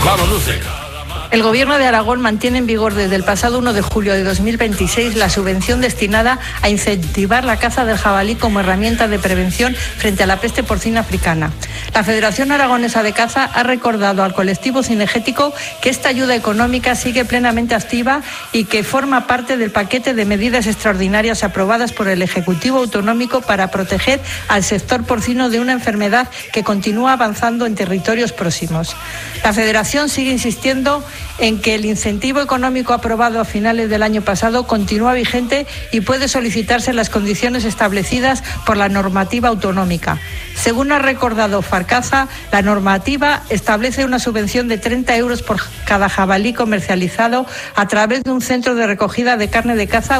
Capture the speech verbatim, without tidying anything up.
Vamos, Luce. El Gobierno de Aragón mantiene en vigor desde el pasado uno de julio de dos mil veintiséis la subvención destinada a incentivar la caza del jabalí como herramienta de prevención frente a la peste porcina africana. La Federación Aragonesa de Caza ha recordado al colectivo cinegético que esta ayuda económica sigue plenamente activa y que forma parte del paquete de medidas extraordinarias aprobadas por el Ejecutivo Autonómico para proteger al sector porcino de una enfermedad que continúa avanzando en territorios próximos. La Federación sigue insistiendo en que el incentivo económico aprobado a finales del año pasado continúa vigente y puede solicitarse en las condiciones establecidas por la normativa autonómica. Según ha recordado Farcaza, la normativa establece una subvención de treinta euros por cada jabalí comercializado a través de un centro de recogida de carne de caza